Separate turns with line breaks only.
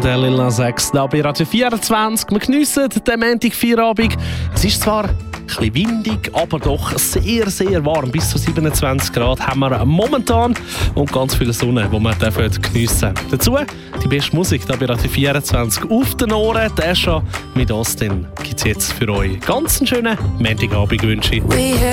und Lil Nas X da bei Radio 24. Wir geniessen den Montag-Feierabend. Es ist zwar ein bisschen windig, aber doch sehr, sehr warm. Bis zu 27 Grad haben wir momentan und ganz viel Sonne, die wir geniessen dürfen. Dazu die beste Musik da bei Radio 24 auf den Ohren. Der schon mit Austin gibt es jetzt für euch. Ganz einen schönen Montagabend wünsche ich.